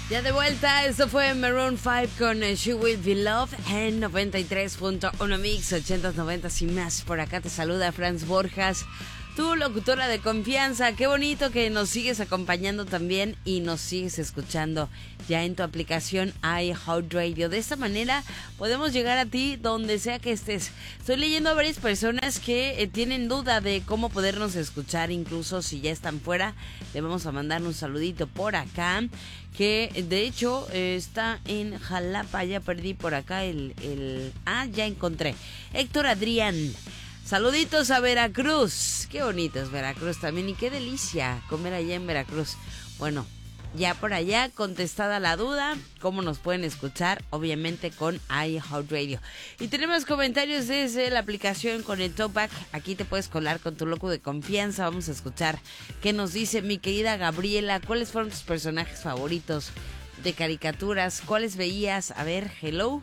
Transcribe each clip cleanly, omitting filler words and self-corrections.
Ya de vuelta, esto fue Maroon 5 con She Will Be Loved en 93.1 Mix, 80s, 90s y más. Por acá te saluda Franz Borjas, tu locutora de confianza. Qué bonito que nos sigues acompañando también y nos sigues escuchando ya en tu aplicación iHeartRadio. De esta manera podemos llegar a ti donde sea que estés. Estoy leyendo a varias personas que tienen duda de cómo podernos escuchar, incluso si ya están fuera. Le vamos a mandar un saludito por acá, que de hecho está en Jalapa. Ya perdí por acá ya encontré. Héctor Adrián. Saluditos a Veracruz. Qué bonito es Veracruz también y qué delicia comer allá en Veracruz. Bueno, ya por allá contestada la duda, ¿cómo nos pueden escuchar? Obviamente con iHeartRadio. Y tenemos comentarios desde la aplicación con el Talkback. Aquí te puedes colar con tu loco de confianza. Vamos a escuchar qué nos dice mi querida Gabriela. ¿Cuáles fueron tus personajes favoritos de caricaturas? ¿Cuáles veías? A ver, hello.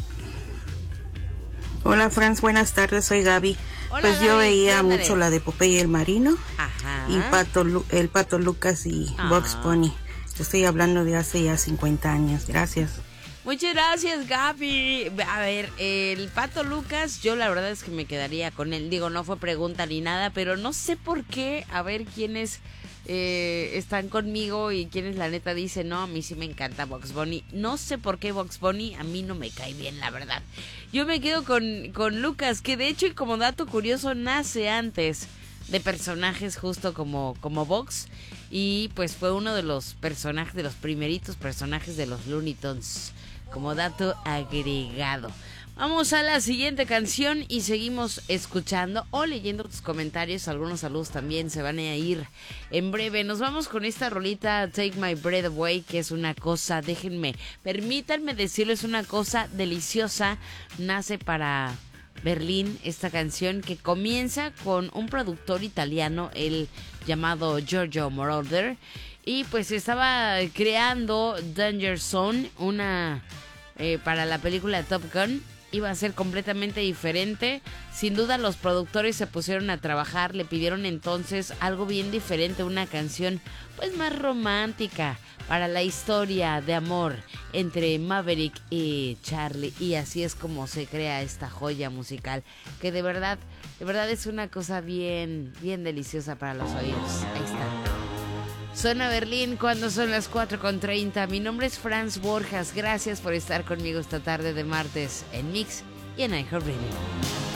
Hola Franz, buenas tardes, soy Gaby. Hola, pues Gaby, yo veía ándale. mucho la de Popeye el Marino. Ajá. Y el Pato Lucas y Bugs Bunny. Te estoy hablando de hace ya 50 años, gracias. Muchas gracias, Gaby. A ver, el Pato Lucas, yo la verdad es que me quedaría con él. Digo, no fue pregunta ni nada, pero no sé por qué. A ver quiénes están conmigo y quienes la neta dicen, no, a mí sí me encanta Bugs Bunny. No sé por qué Bugs Bunny a mí no me cae bien, la verdad. Yo me quedo con Lucas, que de hecho, y como dato curioso, nace antes de personajes justo como Bugs. Y pues fue uno de los personajes, de los primeritos personajes de los Looney Tunes, como dato agregado. Vamos a la siguiente canción y seguimos escuchando o leyendo tus comentarios. Algunos saludos también se van a ir en breve. Nos vamos con esta rolita Take My Breath Away, que es una cosa, permítanme decirles, es una cosa deliciosa. Nace para Berlín esta canción, que comienza con un productor italiano, el llamado Giorgio Moroder, y pues estaba creando Danger Zone, para la película Top Gun. Iba a ser completamente diferente. Sin duda los productores se pusieron a trabajar, le pidieron entonces algo bien diferente, una canción pues más romántica para la historia de amor entre Maverick y Charlie, y así es como se crea esta joya musical, que de verdad es una cosa bien deliciosa para los oídos. Ahí está. Suena Berlín cuando son las 4:30. Mi nombre es Franz Borjas. Gracias por estar conmigo esta tarde de martes en Mix y en iHeartRadio.